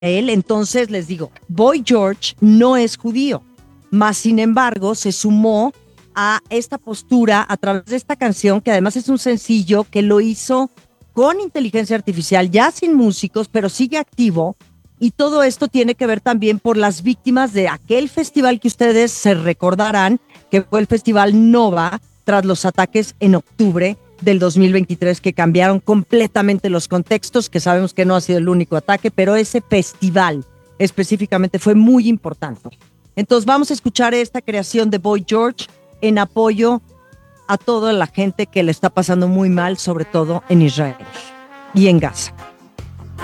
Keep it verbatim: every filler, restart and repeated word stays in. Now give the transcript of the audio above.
Entonces les digo, Boy George no es judío, mas sin embargo se sumó a esta postura a través de esta canción, que además es un sencillo que lo hizo con inteligencia artificial, ya sin músicos, pero sigue activo. Y todo esto tiene que ver también por las víctimas de aquel festival que ustedes se recordarán, que fue el Festival Nova, tras los ataques en octubre del dos mil veintitrés, que cambiaron completamente los contextos, que sabemos que no ha sido el único ataque, pero ese festival específicamente fue muy importante. Entonces vamos a escuchar esta creación de Boy George en apoyo a toda la gente que le está pasando muy mal, sobre todo en Israel y en Gaza.